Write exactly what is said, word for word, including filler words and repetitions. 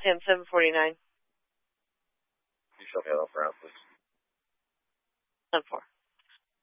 ten seven forty-nine. Can you show me that off around, please? ten four.